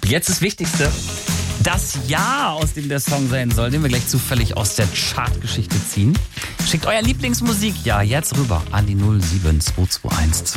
Jetzt das Wichtigste. Das Jahr, aus dem der Song sein soll, den wir gleich zufällig aus der Chartgeschichte ziehen. Schickt euer Lieblingsmusikjahr jetzt rüber an die 07221